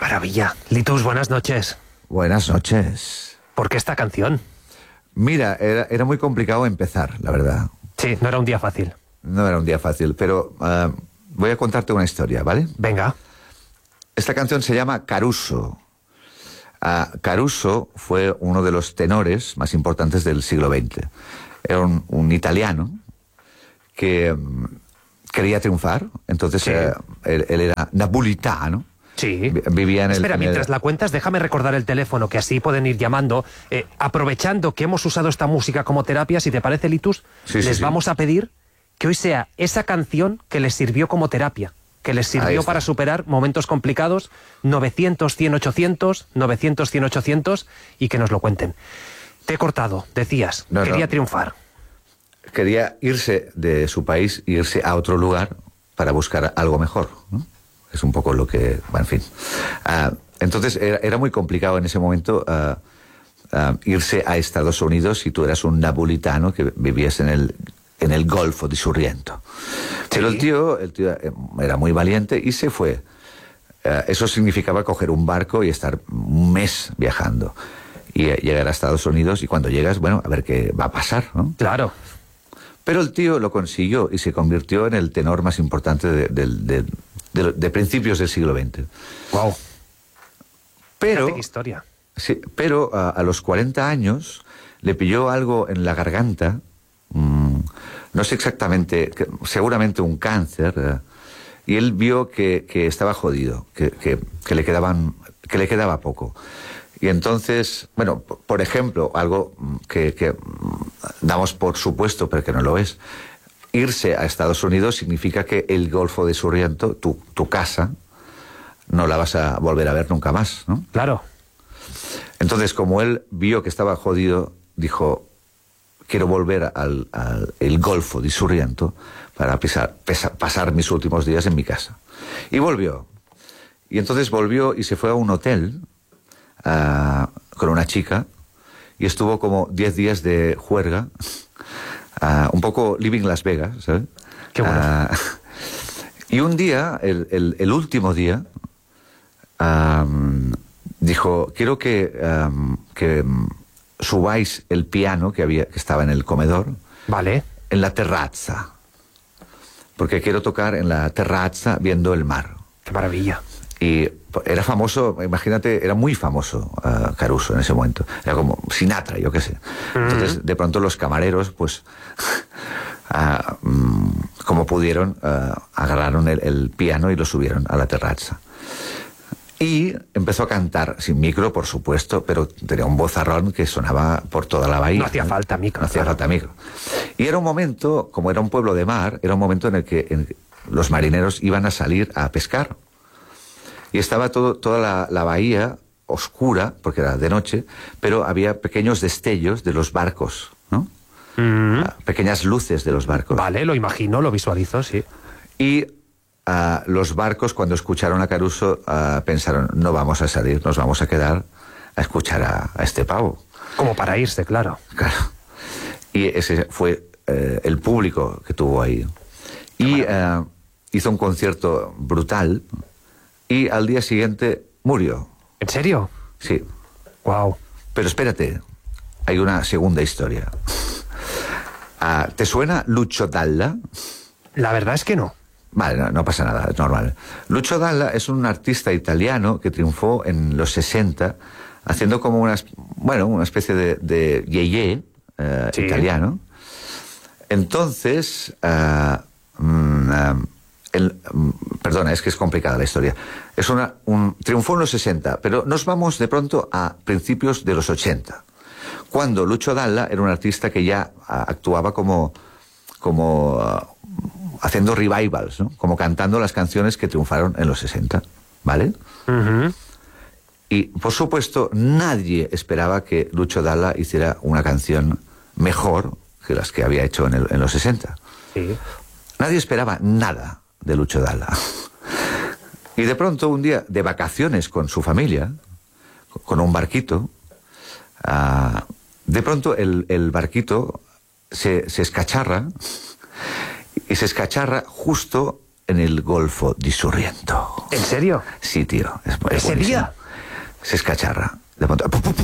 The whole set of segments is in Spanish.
maravilla. Litus, buenas noches. Buenas noches. ¿Por qué esta canción? Mira, era muy complicado empezar, la verdad. Sí, no era un día fácil. No era un día fácil, pero voy a contarte una historia, ¿vale? Venga. Esta canción se llama Caruso. Caruso fue uno de los tenores más importantes del siglo XX. Era un italiano que quería triunfar, entonces Sí. él era napolitano. Sí. Vivía en Espera, el... mientras la cuentas, déjame recordar el teléfono, que así pueden ir llamando. Aprovechando que hemos usado esta música como terapia, si te parece, Litus, les vamos a pedir que hoy sea esa canción que les sirvió como terapia, que les sirvió para superar momentos complicados. 900-100-800, 900-100-800, y que nos lo cuenten. Te he cortado, decías, quería triunfar. Quería irse de su país, irse a otro lugar para buscar algo mejor, ¿no? Es un poco lo que... Bueno, en fin. Entonces era muy complicado en ese momento irse a Estados Unidos si tú eras un napolitano que vivías en el Golfo de Sorrento. Sí. Pero el tío era muy valiente y se fue. Eso significaba coger un barco y estar un mes viajando. Y llegar a Estados Unidos, y cuando llegas, bueno, a ver qué va a pasar, ¿no? Claro. Pero el tío lo consiguió y se convirtió en el tenor más importante de principios del siglo XX. Wow. Pero, fíjate qué historia. Sí, pero a los 40 años le pilló algo en la garganta, no sé exactamente, seguramente un cáncer, y él vio que estaba jodido, que le quedaba poco. Y entonces, bueno, por ejemplo, algo que damos por supuesto, pero que no lo es, irse a Estados Unidos significa que el Golfo de Sorrento, tu casa, no la vas a volver a ver nunca más, ¿no? Claro. Entonces, como él vio que estaba jodido, dijo, quiero volver al Golfo de Sorrento para pasar mis últimos días en mi casa. Y volvió. Y entonces volvió y se fue a un hotel con una chica y estuvo como 10 días de juerga, un poco living Las Vegas, ¿sabes? Qué bueno. Y un día, el último día, dijo, quiero que subáis el piano que estaba en el comedor, Vale. en la terrazza, porque quiero tocar en la terrazza viendo el mar. Qué maravilla. Y era famoso, imagínate, era muy famoso Caruso en ese momento. Era como Sinatra, yo qué sé. Entonces, de pronto los camareros, pues, como pudieron, agarraron el piano y lo subieron a la terraza. Y empezó a cantar, sin micro, por supuesto, pero tenía un vozarrón que sonaba por toda la bahía. No hacía falta micro. No hacía falta micro. Y era un momento, como era un pueblo de mar, era un momento en el que los marineros iban a salir a pescar. Y estaba toda la bahía oscura, porque era de noche, pero había pequeños destellos de los barcos, ¿no? Pequeñas luces de los barcos. Vale, lo imagino, lo visualizo, sí. Y los barcos, cuando escucharon a Caruso, pensaron, no vamos a salir, nos vamos a quedar a escuchar a este pavo. Como para irse, claro. Claro. Y ese fue el público que tuvo ahí. Y hizo un concierto brutal. Y al día siguiente murió. ¿En serio? Sí. Wow. Pero espérate, hay una segunda historia. ¿Te suena Lucio Dalla? La verdad es que no. Vale, no pasa nada, es normal. Lucio Dalla es un artista italiano que triunfó en los 60 haciendo como una especie de yeye Sí. italiano. Entonces... perdona, es que es complicada la historia. Triunfó en los 60, pero nos vamos de pronto a principios de los 80, cuando Lucio Dalla era un artista que ya actuaba como haciendo revivals, ¿no? Como cantando las canciones que triunfaron en los 60, ¿vale? Y, por supuesto, nadie esperaba que Lucio Dalla hiciera una canción mejor que las que había hecho en los 60. Sí. Nadie esperaba nada de Lucio Dalla. Y de pronto, un día de vacaciones con su familia, con un barquito, de pronto el barquito se escacharra, y se escacharra justo en el Golfo di Sorrento. ¿En serio? Sí, tío. Es ¿Ese buenísimo. día? Se escacharra. De pronto,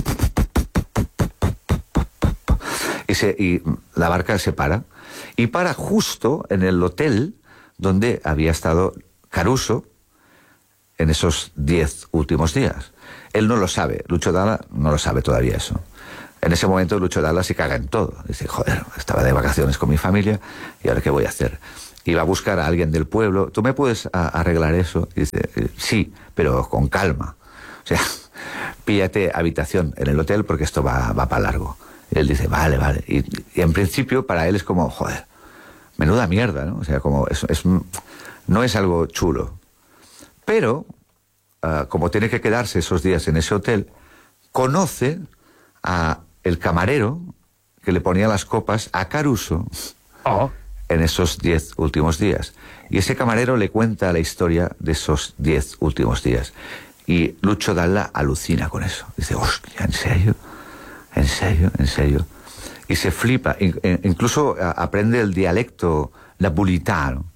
y la barca se para. Y para justo en el hotel donde había estado Caruso en esos 10 últimos días. Él no lo sabe. Lucho Dalla no lo sabe todavía eso. En ese momento Lucho Dalla se caga en todo. Dice, joder, estaba de vacaciones con mi familia y ahora ¿qué voy a hacer? Iba a buscar a alguien del pueblo. ¿Tú me puedes arreglar eso? Y dice, sí, pero con calma. O sea, píllate habitación en el hotel porque esto va para largo. Y él dice, vale. Y en principio para él es como, joder, menuda mierda, ¿no? O sea, como no es algo chulo. Pero, como tiene que quedarse esos días en ese hotel, conoce a el camarero que le ponía las copas a Caruso en esos 10 últimos días. Y ese camarero le cuenta la historia de esos 10 últimos días. Y Lucho Dalla alucina con eso. Dice, hostia, ¿en serio? ¿En serio? ¿En serio? Y se flipa. Incluso aprende el dialecto napolitano.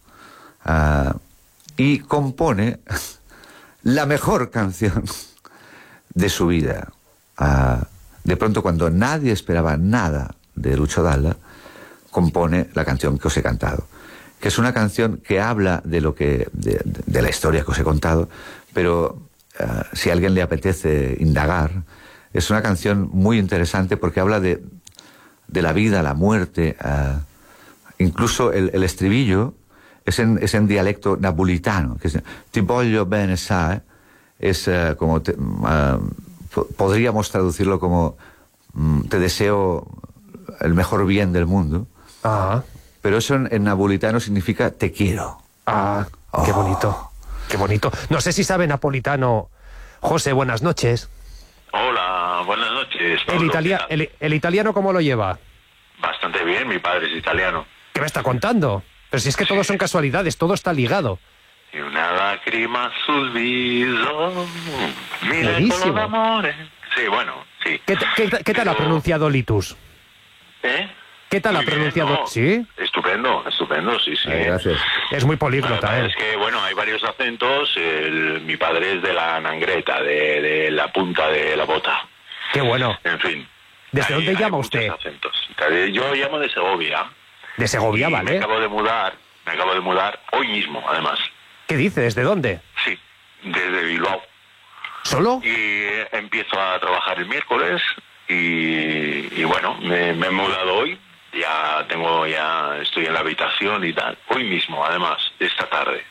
Y compone la mejor canción de su vida. De pronto, cuando nadie esperaba nada de Lucho Dalla, compone la canción que os he cantado, que es una canción que habla de de la historia que os he contado, pero si a alguien le apetece indagar, es una canción muy interesante porque habla de la vida, la muerte, incluso el estribillo es en dialecto napolitano, que es ti voglio bene sai, es como podríamos traducirlo como te deseo el mejor bien del mundo. Pero eso en napolitano significa te quiero. Qué bonito, qué bonito. No sé si sabe napolitano. José, buenas noches. Hola, buenas noches. ¿El italiano cómo lo lleva? Bastante bien, mi padre es italiano. ¿Qué me está contando? Pero si es que todos son casualidades, todo está ligado. Y una lágrima sul viso, mira el Buenísimo. color amore. Sí, bueno, sí. ¿Qué tal ha pronunciado Litus? ¿Qué tal ha pronunciado? ¿No? ¿Sí? Estupendo, sí. Gracias. Es muy políglota, Es que, bueno, hay varios acentos. Mi padre es de la Nangreta, de la punta de la bota. Qué bueno. En fin. ¿Desde dónde llama usted? Acentos. Yo llamo de Segovia. De Segovia, Y ¿vale? Me acabo de mudar hoy mismo, además. ¿Qué dice? ¿Desde dónde? Sí, desde Bilbao. ¿Solo? Y empiezo a trabajar el miércoles y bueno, me he mudado hoy. Estoy en la habitación y tal. Hoy mismo, además, esta tarde.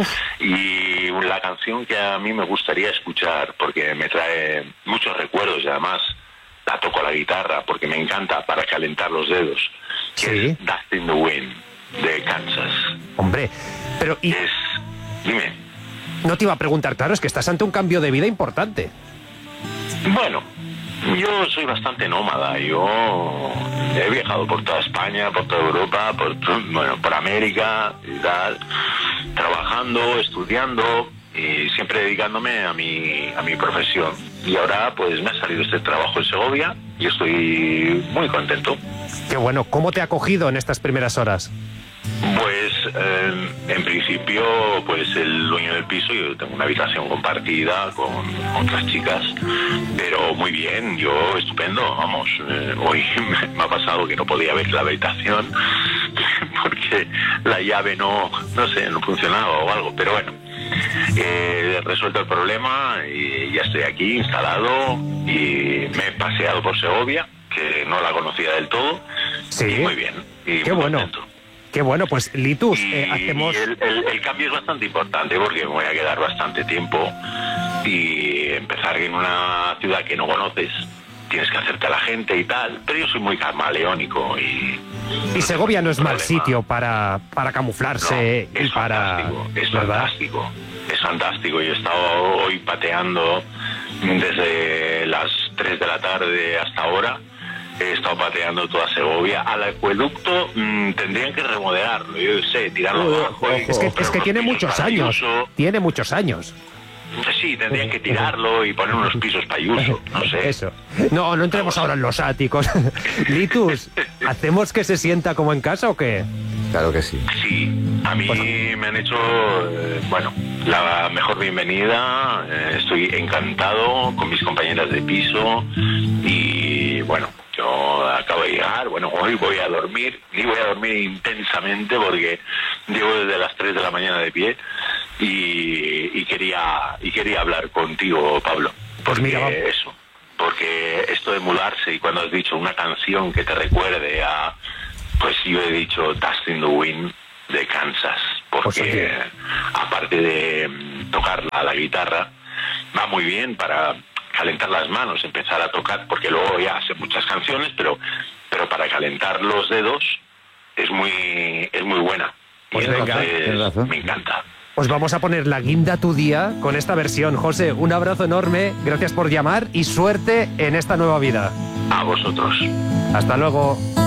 Y la canción que a mí me gustaría escuchar, porque me trae muchos recuerdos y además la toco a la guitarra porque me encanta para calentar los dedos. Sí. Es Dust in the Wind, de Kansas. Hombre, pero Dime. no te iba a preguntar, claro, es que estás ante un cambio de vida importante. Bueno, yo soy bastante nómada. Yo he viajado por toda España, por toda Europa, por América y tal, trabajando, estudiando y siempre dedicándome a mi profesión. Y ahora pues me ha salido este trabajo en Segovia y estoy muy contento. Qué bueno. ¿Cómo te ha acogido en estas primeras horas? Pues en principio pues el dueño del piso, yo tengo una habitación compartida con otras chicas, pero muy bien, yo estupendo, vamos. Hoy me ha pasado que no podía ver la habitación porque la llave no funcionaba o algo, pero bueno, he resuelto el problema y ya estoy aquí instalado y me he paseado por Segovia, que no la conocía del todo. Sí. Y muy bien. Y qué muy bueno. contento. Qué bueno, pues Litus, Y hacemos... el cambio es bastante importante porque me voy a quedar bastante tiempo y empezar en una ciudad que no conoces, tienes que hacerte a la gente y tal, pero yo soy muy camaleónico y Segovia no es mal problema. sitio para camuflarse No, y para... es ¿verdad? fantástico, es fantástico. Yo he estado hoy pateando desde las 3 de la tarde hasta ahora. He estado pateando toda Segovia. Al acueducto tendrían que remodelarlo, yo sé, tirarlo abajo. Es que tiene muchos años. Tiene muchos años. Sí, tendrían que tirarlo y poner unos pisos para uso, no sé. Eso. No entremos ahora en los áticos. Litus, ¿hacemos que se sienta como en casa o qué? Claro que sí. Sí, A mí me han hecho, bueno, la mejor bienvenida. Estoy encantado con mis compañeras de piso y, bueno, yo acabo de llegar. Bueno, hoy voy a dormir, ni voy a dormir intensamente porque llevo desde las 3 de la mañana de pie y quería hablar contigo, Pablo. Pues mira, porque esto de mudarse, y cuando has dicho una canción que te recuerde a, pues yo he dicho Dust in the Wind de Kansas, porque aparte de tocar la guitarra, va muy bien para calentar las manos, empezar a tocar, porque luego ya sé muchas canciones, pero para calentar los dedos es muy buena. Pues y entonces me encanta. Pues vamos a poner la guinda a tu día con esta versión. José, un abrazo enorme, gracias por llamar y suerte en esta nueva vida. A vosotros. Hasta luego.